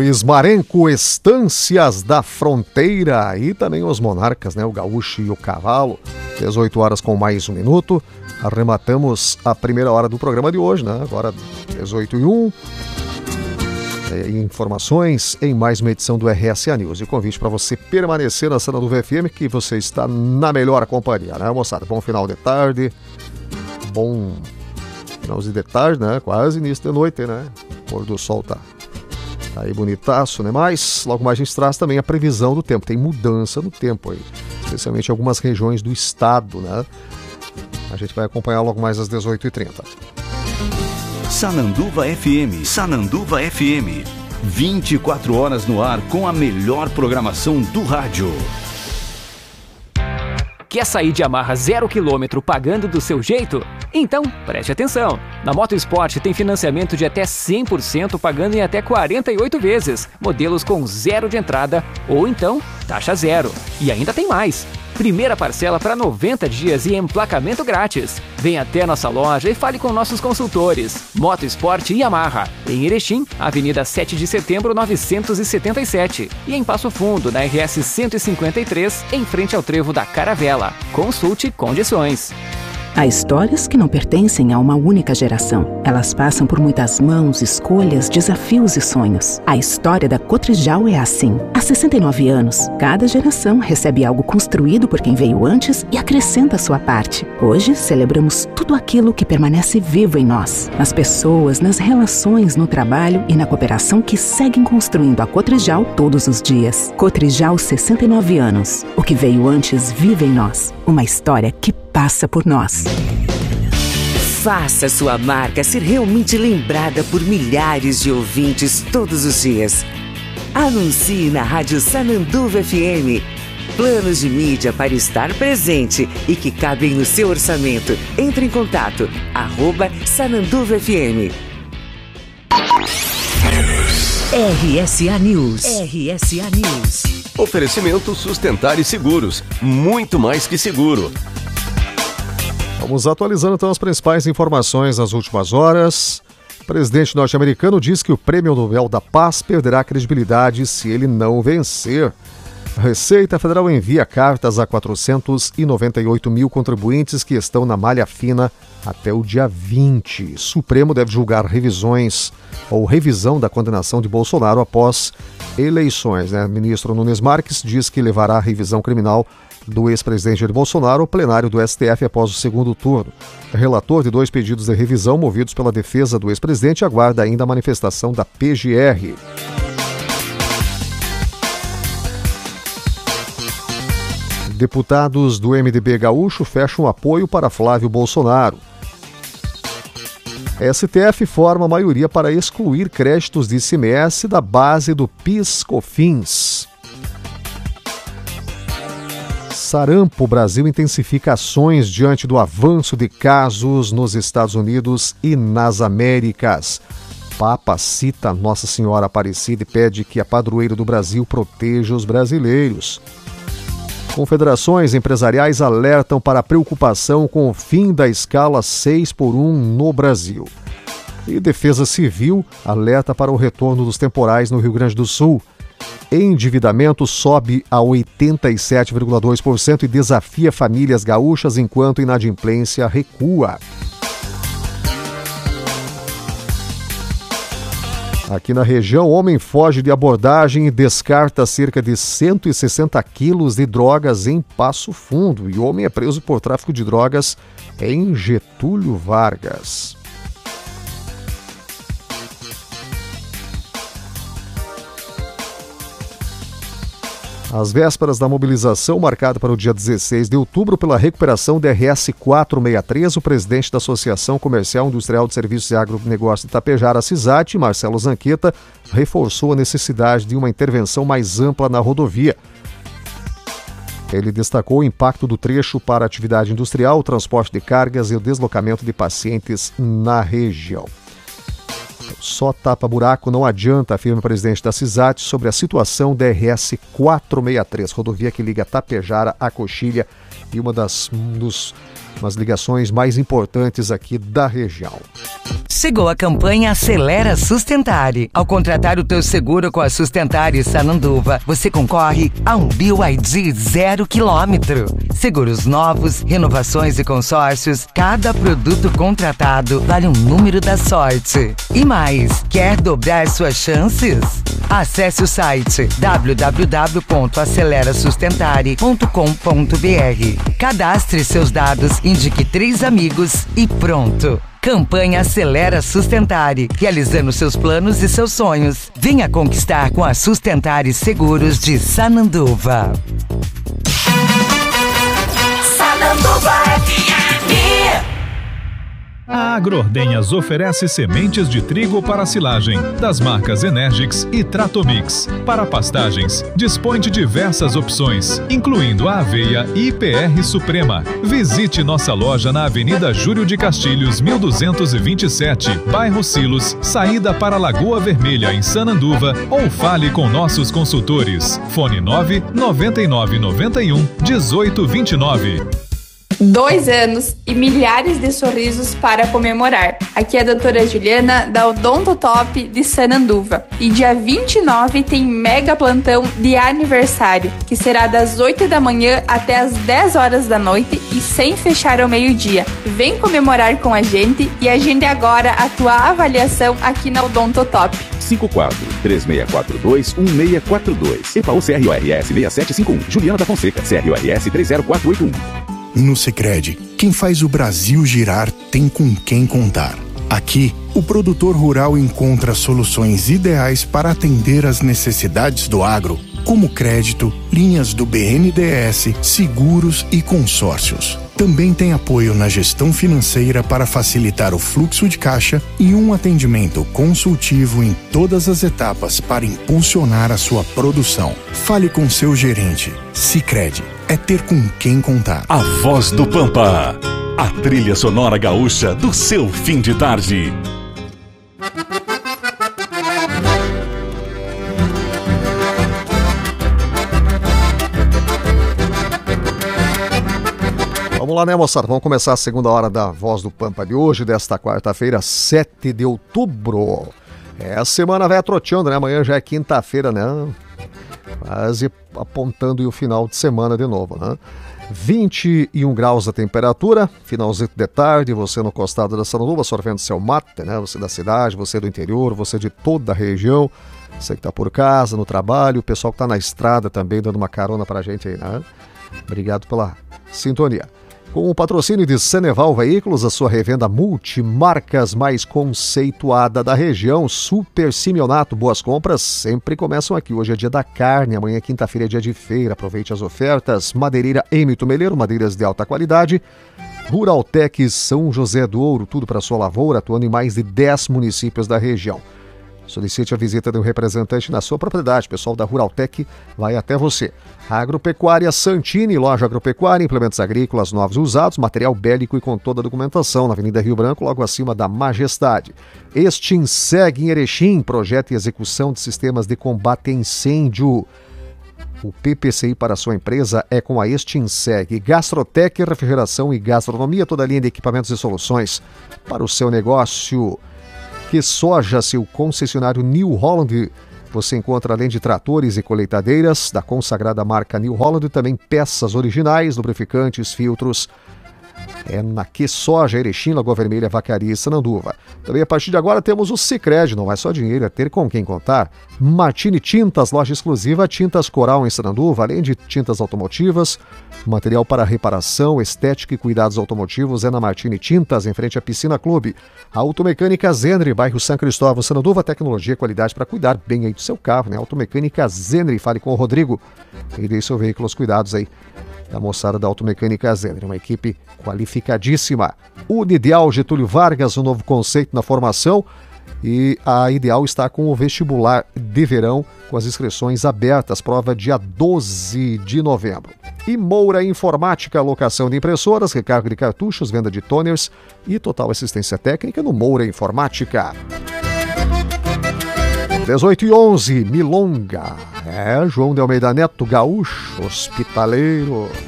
Luiz Marenco, Estâncias da Fronteira, e também os Monarcas, né? O Gaúcho e o Cavalo. 18 horas com mais um minuto. Arrematamos a primeira hora do programa de hoje, né? Agora 18h01. Informações em mais uma edição do RSA News. E convite para você permanecer na Sala do VFM, que você está na melhor companhia, né, moçada? Bom final de tarde. Bom finalzinho de tarde, né? Quase início de noite, né? O pôr do sol tá aí bonitaço, né? Mas logo mais a gente traz também a previsão do tempo. Tem mudança no tempo aí, especialmente em algumas regiões do estado, né? A gente vai acompanhar logo mais às 18h30. Sananduva FM, Sananduva FM. 24 horas no ar com a melhor programação do rádio. Quer sair de Yamaha 0 km pagando do seu jeito? Então, preste atenção. Na Motosport tem financiamento de até 100% pagando em até 48 vezes. Modelos com zero de entrada ou então taxa zero. E ainda tem mais. Primeira parcela para 90 dias e emplacamento grátis. Venha até nossa loja e fale com nossos consultores. Motosport Yamaha, em Erechim, Avenida 7 de Setembro 977. E em Passo Fundo, na RS 153, em frente ao trevo da Caravela. Consulte condições. Há histórias que não pertencem a uma única geração. Elas passam por muitas mãos, escolhas, desafios e sonhos. A história da Cotrijal é assim. Há 69 anos, cada geração recebe algo construído por quem veio antes e acrescenta a sua parte. Hoje, celebramos tudo aquilo que permanece vivo em nós. Nas pessoas, nas relações, no trabalho e na cooperação que seguem construindo a Cotrijal todos os dias. Cotrijal, 69 anos. O que veio antes vive em nós. Uma história que passa por nós. Faça sua marca ser realmente lembrada por milhares de ouvintes todos os dias. Anuncie na Rádio Sananduva FM. Planos de mídia para estar presente e que cabem no seu orçamento. Entre em contato, @Sananduva FM. RSA News. RSA News. Oferecimento Sustentar e Seguros. Muito mais que seguro. Vamos atualizando então as principais informações nas últimas horas. O presidente norte-americano diz que o Prêmio Nobel da Paz perderá credibilidade se ele não vencer. A Receita Federal envia cartas a 498 mil contribuintes que estão na malha fina até o dia 20. Supremo deve julgar revisões ou revisão da condenação de Bolsonaro após eleições, né? Ministro Nunes Marques diz que levará a revisão criminal do ex-presidente Jair Bolsonaro ao plenário do STF após o segundo turno. O relator de 2 pedidos de revisão movidos pela defesa do ex-presidente aguarda ainda a manifestação da PGR. Deputados do MDB gaúcho fecham apoio para Flávio Bolsonaro. A STF forma maioria para excluir créditos de ICMS da base do PIS/COFINS. Sarampo, Brasil intensifica ações diante do avanço de casos nos Estados Unidos e nas Américas. Papa cita Nossa Senhora Aparecida e pede que a padroeira do Brasil proteja os brasileiros. Confederações empresariais alertam para a preocupação com o fim da escala 6x1 no Brasil. E Defesa Civil alerta para o retorno dos temporais no Rio Grande do Sul. Endividamento sobe a 87,2% e desafia famílias gaúchas enquanto inadimplência recua. Aqui na região, homem foge de abordagem e descarta cerca de 160 quilos de drogas em Passo Fundo. E o homem é preso por tráfico de drogas em Getúlio Vargas. Às vésperas da mobilização marcada para o dia 16 de outubro pela recuperação da RS 463, o presidente da Associação Comercial Industrial de Serviços e Agronegócio de Itapejara, CISAT, Marcelo Zanqueta, reforçou a necessidade de uma intervenção mais ampla na rodovia. Ele destacou o impacto do trecho para a atividade industrial, o transporte de cargas e o deslocamento de pacientes na região. Só tapa-buraco não adianta, afirma o presidente da CISAT sobre a situação da RS 463, rodovia que liga Tapejara a Coxilha e uma dos nas ligações mais importantes aqui da região. Chegou a campanha Acelera Sustentare. Ao contratar o teu seguro com a Sustentare Sananduva, você concorre a um BYD 0 km. Seguros novos, renovações e consórcios, cada produto contratado vale um número da sorte. E mais, quer dobrar suas chances? Acesse o site www.acelerasustentare.com.br. Cadastre seus dados, indique 3 amigos e pronto. Campanha Acelera Sustentare, realizando seus planos e seus sonhos. Venha conquistar com a Sustentare Seguros de Sananduva. Sananduva FM. A Agroordenhas oferece sementes de trigo para silagem, das marcas Energix e Tratomix. Para pastagens, dispõe de diversas opções, incluindo a aveia IPR Suprema. Visite nossa loja na Avenida Júlio de Castilhos, 1227, bairro Silos, saída para Lagoa Vermelha, em Sananduva, ou fale com nossos consultores. Fone 99991-1829. 2 anos e milhares de sorrisos para comemorar. Aqui é a doutora Juliana, da Odontotop de Sananduva. E dia 29 tem mega plantão de aniversário, que será das 8 da manhã até as 10 horas da noite e sem fechar ao meio-dia. Vem comemorar com a gente e agende agora a tua avaliação aqui na Odontotop. 54-3642-1642. EPAU CRORS 6751. Juliana da Fonseca, CRORS 30481. No Sicredi, quem faz o Brasil girar tem com quem contar. Aqui, o produtor rural encontra soluções ideais para atender às necessidades do agro, como crédito, linhas do BNDES, seguros e consórcios. Também tem apoio na gestão financeira para facilitar o fluxo de caixa e um atendimento consultivo em todas as etapas para impulsionar a sua produção. Fale com seu gerente. Sicredi é ter com quem contar. A Voz do Pampa, a trilha sonora gaúcha do seu fim de tarde. Vamos lá, né, moçada? Vamos começar a segunda hora da Voz do Pampa de hoje, desta quarta-feira, 7 de outubro. A semana vai troteando, né? Amanhã já é quinta-feira, né? Quase apontando o final de semana de novo, né? 21 graus a temperatura, finalzinho de tarde, você no costado da Sananduva, sorvendo seu mate, né? Você da cidade, você do interior, você de toda a região, você que tá por casa, no trabalho, o pessoal que tá na estrada também, dando uma carona pra gente aí, né? Obrigado pela sintonia. Com o patrocínio de Ceneval Veículos, a sua revenda multimarcas mais conceituada da região, Super Simeonato, boas compras sempre começam aqui. Hoje é dia da carne, amanhã quinta-feira é dia de feira, aproveite as ofertas. Madeireira Emito Meleiro, madeiras de alta qualidade. Ruraltec São José do Ouro, tudo para sua lavoura, atuando em mais de 10 municípios da região. Solicite a visita de um representante na sua propriedade. O pessoal da Ruraltec vai até você. Agropecuária Santini, loja agropecuária, implementos agrícolas novos e usados, material bélico e com toda a documentação, na Avenida Rio Branco, logo acima da Majestade. Extinseg em Erechim, projeto e execução de sistemas de combate a incêndio. O PPCI para a sua empresa é com a Extinseg. Gastrotec, refrigeração e gastronomia, toda a linha de equipamentos e soluções para o seu negócio. Que soja, seu concessionário New Holland, você encontra além de tratores e colheitadeiras da consagrada marca New Holland, também peças originais, lubrificantes, filtros. É na Que Soja, Erechim, Lagoa Vermelha, Vacaria e Sananduva. Também a partir de agora temos o Sicredi, não é só dinheiro, é ter com quem contar. Martini Tintas, loja exclusiva, tintas Coral em Sananduva, além de tintas automotivas, material para reparação, estética e cuidados automotivos é na Martini Tintas, em frente à Piscina Clube. Automecânica Zenri, bairro São Cristóvão, Sananduva, tecnologia e qualidade para cuidar bem aí do seu carro, né? Automecânica Zenri, fale com o Rodrigo e dê seu veículo aos cuidados aí da moçada da Automecânica Zenri, uma equipe qualificadíssima. Unideal Getúlio Vargas, um novo conceito na formação, e a Ideal está com o vestibular de verão com as inscrições abertas, prova dia 12 de novembro. E Moura Informática, locação de impressoras, recarga de cartuchos, venda de toners e total assistência técnica no Moura Informática. 18h11, Milonga. João de Almeida Neto, gaúcho, hospitaleiro.